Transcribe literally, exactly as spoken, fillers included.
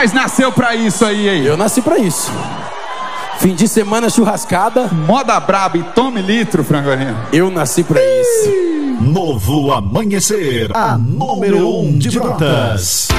mais nasceu pra isso aí, hein? Eu nasci pra isso. Fim de semana, churrascada. Moda braba e tome litro, frangolinho. Eu nasci pra isso. Novo Amanhecer, a número um de Brotas.